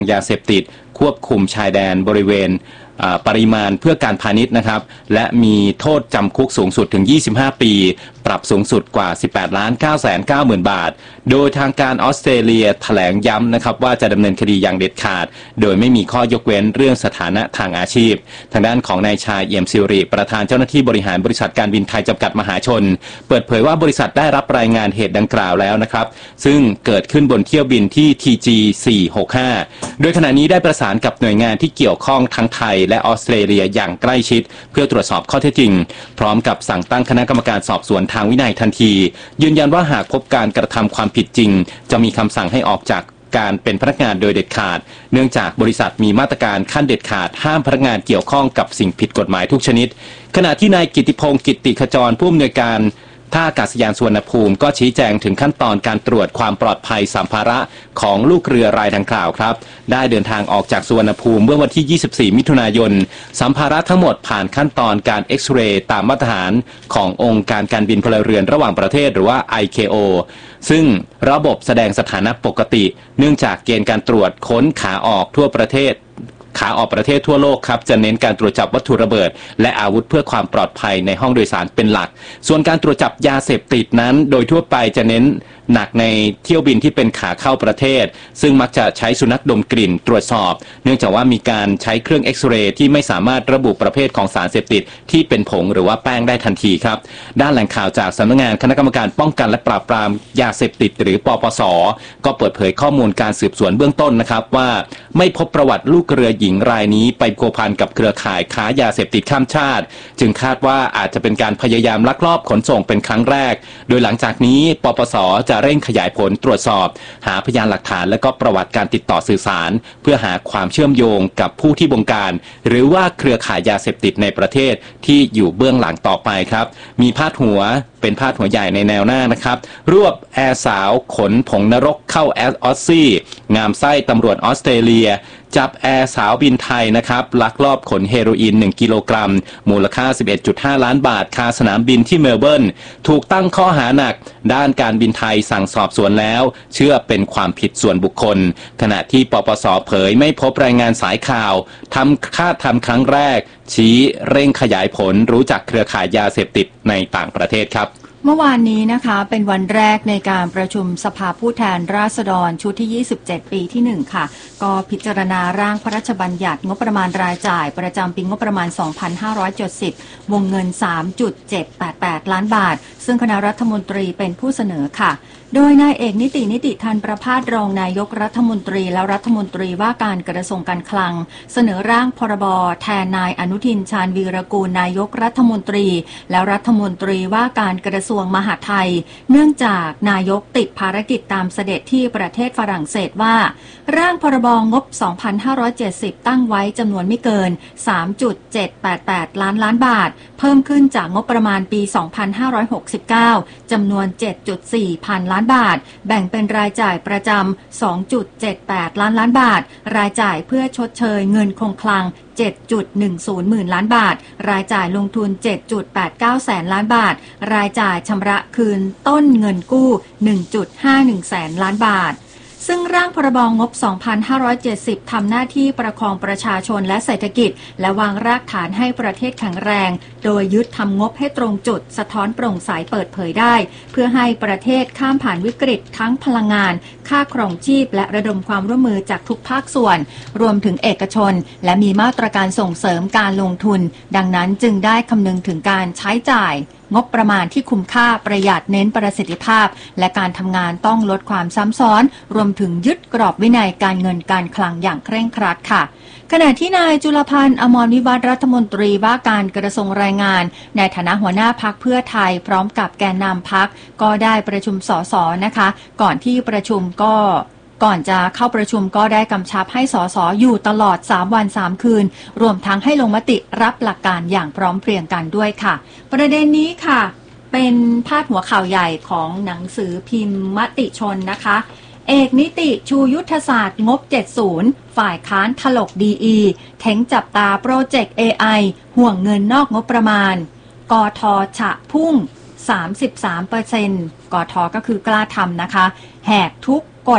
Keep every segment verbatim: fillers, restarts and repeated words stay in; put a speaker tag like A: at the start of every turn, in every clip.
A: ยาเสพติดควบคุมชายแดนบริเวณปริมาณเพื่อการพาณิชย์นะครับและมีโทษจำคุกสูงสุดถึงยี่สิบห้าปีปรับสูงสุดกว่า สิบแปดล้านเก้าแสนเก้าหมื่น บาทโดยทางการออสเตรเลียแถลงย้ำนะครับว่าจะดำเนินคดีอย่างเด็ดขาดโดยไม่มีข้อยกเว้นเรื่องสถานะทางอาชีพทางด้านของนายชายเอี่ยมสิริประธานเจ้าหน้าที่บริหารบริษัทการบินไทยจำกัดมหาชนเปิดเผยว่าบริษัทได้รับรายงานเหตุดังกล่าวแล้วนะครับซึ่งเกิดขึ้นบนเที่ยวบินที่ ที จี สี่หกห้า โดยขณะนี้ได้ประสานกับหน่วยงานที่เกี่ยวข้องทั้งไทยและออสเตรเลียอย่างใกล้ชิดเพื่อตรวจสอบข้อเท็จจริงพร้อมกับสั่งตั้งคณะกรรมการสอบสวนทางวินัยทันทียืนยันว่าหากพบการกระทำความผิดจริงจะมีคำสั่งให้ออกจากการเป็นพนักงานโดยเด็ดขาดเนื่องจากบริษัทมีมาตรการขั้นเด็ดขาดห้ามพนักงานเกี่ยวข้องกับสิ่งผิดกฎหมายทุกชนิดขณะที่นายกิตติพงศ์กิตติขจรผู้อำนวยการท่าอากาศยานสุวรรณภูมิก็ชี้แจงถึงขั้นตอนการตรวจความปลอดภัยสัมภาระของลูกเรือรายดังกล่าวครับได้เดินทางออกจากสุวรรณภูมิเมื่อวันที่ยี่สิบสี่มิถุนายนสัมภาระทั้งหมดผ่านขั้นตอนการเอ็กซเรย์ตามมาตรฐานขององค์การการบินพลเรือนระหว่างประเทศหรือว่า ไอ เค โอ ซึ่งระบบแสดงสถานะปกติเนื่องจากเกณฑ์การตรวจค้นขาออกทั่วประเทศขาออกประเทศทั่วโลกครับจะเน้นการตรวจจับวัตถุระเบิดและอาวุธเพื่อความปลอดภัยในห้องโดยสารเป็นหลักส่วนการตรวจจับยาเสพติดนั้นโดยทั่วไปจะเน้นหนักในเที่ยวบินที่เป็นขาเข้าประเทศซึ่งมักจะใช้สุนัขดมกลิ่นตรวจสอบเนื่องจากว่ามีการใช้เครื่องเอ็กซเรย์ที่ไม่สามารถระบุประเภทของสารเสพติดที่เป็นผงหรือว่าแป้งได้ทันทีครับด้านแหล่งข่าวจากสำนักงานคณะกรรมการป้องกันและปราบปรามยาเสพติดหรือปปส.ก็เปิดเผยข้อมูลการสืบสวนเบื้องต้นนะครับว่าไม่พบประวัติลูกเรือหญิงรายนี้ไปพัวพันกับเครือข่ายค้ายาเสพติดข้ามชาติจึงคาดว่าอาจจะเป็นการพยายามลักลอบขนส่งเป็นครั้งแรกโดยหลังจากนี้ปปส.จะเร่งขยายผลตรวจสอบหาพยานหลักฐานและก็ประวัติการติดต่อสื่อสารเพื่อหาความเชื่อมโยงกับผู้ที่บงการหรือว่าเครือข่ายยาเสพติดในประเทศที่อยู่เบื้องหลังต่อไปครับมีพาดหัวเป็นพาดหัวใหญ่ในแนวหน้านะครับรวบแอร์สาวขนผงนรกเข้าแอร์ออสซี่งามไส้ตำรวจออสเตรเลียจับแอร์สาวบินไทยนะครับลักลอบขนเฮโรอีนหนึ่งกิโลกรัมมูลค่า สิบเอ็ดจุดห้า ล้านบาทคาสนามบินที่เมลเบิร์นถูกตั้งข้อหาหนักด้านการบินไทยสั่งสอบสวนแล้วเชื่อเป็นความผิดส่วนบุคคลขณะที่ปปส.เผยไม่พบรายงานสายข่าวทำคาดทำครั้งแรกชี้เร่งขยายผลรู้จักเครือข่ายยาเสพติดในต่างประเทศครับ
B: เมื่อวานนี้นะคะเป็นวันแรกในการประชุมสภาผู้แทนราษฎรชุดที่ยี่สิบเจ็ดปีที่หนึ่งค่ะก็พิจารณาร่างพระราชบัญญัติงบประมาณรายจ่ายประจำปีงบประมาณสองพันห้าร้อยเจ็ดสิบวงเงิน สามจุดเจ็ดแปดแปด ล้านบาทซึ่งคณะรัฐมนตรีเป็นผู้เสนอค่ะโดยนายเอกนิตินิติธันประภาสรองนายกรัฐมนตรีและรัฐมนตรีว่าการกระทรวงการคลังเสนอร่างพรบแทนนายอนุทินชาญวีรกูลนายกรัฐมนตรีและรัฐมนตรีว่าการกระทรวงมหาดไทยเนื่องจากนายกติดภารกิจตามเสด็จที่ประเทศฝรั่งเศสว่าร่างพรบงบสองพันห้าร้อยเจ็ดสิบตั้งไว้จำนวนไม่เกิน สามจุดเจ็ดแปดแปด ล้านล้านบาทเพิ่มขึ้นจากงบประมาณปีสองพันห้าร้อยหกสิบเก้าจำนวน เจ็ดจุดสี่ พันล้านบาทแบ่งเป็นรายจ่ายประจำ สองจุดเจ็ดแปด ล้านล้านบาทรายจ่ายเพื่อชดเชยเงินคงคลัง เจ็ดจุดหนึ่งศูนย์ หมื่นล้านบาทรายจ่ายลงทุน เจ็ดจุดแปดเก้า แสนล้านบาทรายจ่ายชำระคืนต้นเงินกู้ หนึ่งจุดห้าหนึ่ง แสนล้านบาทซึ่งร่างพรบงบสองพันห้าร้อยเจ็ดสิบทำหน้าที่ประคองประชาชนและเศรษฐกิจและวางรากฐานให้ประเทศแข็งแรงโดยยึดทำงบให้ตรงจุดสะท้อนโปร่งใสเปิดเผยได้เพื่อให้ประเทศข้ามผ่านวิกฤตทั้งพลังงานค่าครองชีพและระดมความร่วมมือจากทุกภาคส่วนรวมถึงเอกชนและมีมาตรการส่งเสริมการลงทุนดังนั้นจึงได้คำนึงถึงการใช้จ่ายงบประมาณที่คุ้มค่าประหยัดเน้นประสิทธิภาพและการทำงานต้องลดความซ้ำซ้อนรวมถึงยึดกรอบวินัยการเงินการคลังอย่างเคร่งครัดค่ะขณะที่นายจุลพันธ์อมรวิวัฒน์รัฐมนตรีว่าการกระทรวงแรงงานในฐานะหัวหน้าพรรคเพื่อไทยพร้อมกับแกนนำพรรคก็ได้ประชุมสสนะคะก่อนที่ประชุมก็ก่อนจะเข้าประชุมก็ได้กำชับให้สสอยู่ตลอดสามวันสามคืนรวมทั้งให้ลงมติรับหลักการอย่างพร้อมเพรียงกันด้วยค่ะประเด็นนี้ค่ะเป็นพาดหัวข่าวใหญ่ของหนังสือพิมพ์มติชนนะคะเอกนิติชูยุทธศาสตร์งบเจ็ดสิบฝ่ายค้านถลกดีอีเข็งจับตาโปรเจกต์ เอ ไอ ห่วงเงินนอกงบประมาณกท.ฉะพุ่ง สามสิบสามเปอร์เซ็นต์ กท.ก็คือกล้าทำนะคะแหกทุกกฎ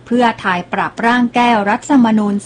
B: เพื่อไทยปรับร่างแก้รัฐธรรมนูญ